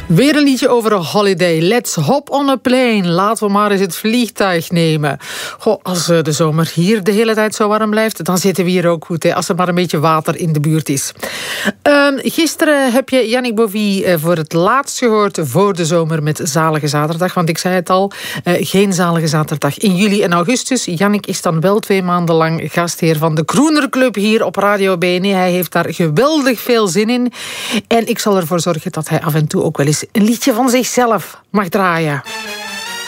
Weer een liedje over een holiday. Let's hop on a plane. Laten we maar eens het vliegtuig nemen. Goh, als de zomer hier de hele tijd zo warm blijft, dan zitten we hier ook goed. Hè, als er maar een beetje water in de buurt is. Gisteren heb je Yannick Bovie voor het laatst gehoord voor de zomer met Zalige Zaterdag. Want ik zei het al, geen Zalige Zaterdag in juli en augustus. Yannick is dan wel 2 maanden lang gastheer van de Groener Club hier op Radio BNE. Hij heeft daar geweldig veel zin in. En ik zal ervoor zorgen dat hij af en toe ook wel eens een liedje van zichzelf mag draaien.